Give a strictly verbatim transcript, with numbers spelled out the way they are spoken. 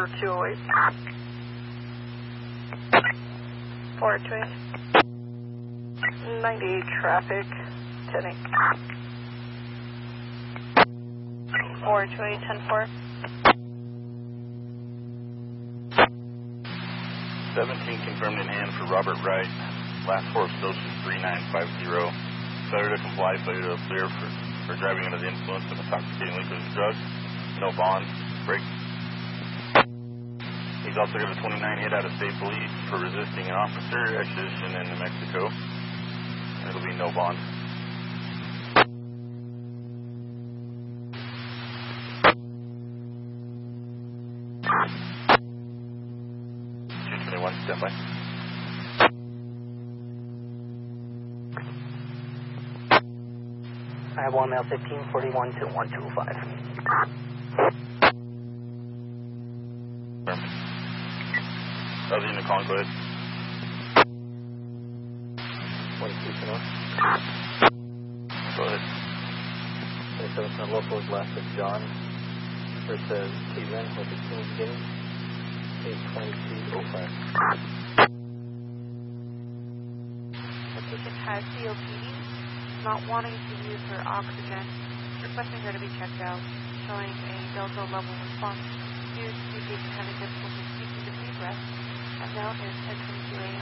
River two oh eight. four two eight. ninety-eight traffic, ten eight. four two eight, ten four. seventeen confirmed in hand for Robert Wright. Last four of social three nine five zero. Failure to comply, failure to clear for, for driving under the influence of intoxicating liquid drugs. No bond. Break. He's also got a twenty-nine hit out of state police for resisting an officer, extradition in New Mexico. It'll be no bond. two twenty-one, stand by. I have one male fifteen forty-one to one two five. Other unit calling, go ahead. one two two one. Go ahead. twenty-seven local is last of John. First says Cleveland with the team beginning. eight twenty-two oh five. Patient has C O P D, not wanting to use her oxygen, requesting her to be checked out, showing a delta level response due to the patient having difficulty speaking to breath, and now is ten twenty-two a m